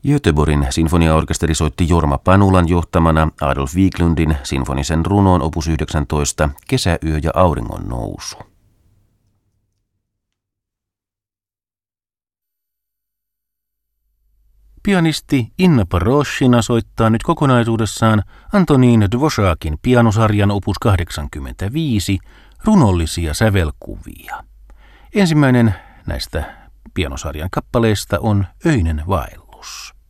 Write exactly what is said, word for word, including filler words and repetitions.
Göteborgin sinfoniaorkesteri soitti Jorma Panulan johtamana Adolf Wiklundin sinfonisen runoon opus yhdeksäntoista Kesäyö ja auringon nousu. Pianisti Inna Paraschina soittaa nyt kokonaisuudessaan Antonín Dvořákin pianosarjan opus kahdeksankymmentäviisi runollisia sävelkuvia. Ensimmäinen näistä pianosarjan kappaleista on Öinen vaellus.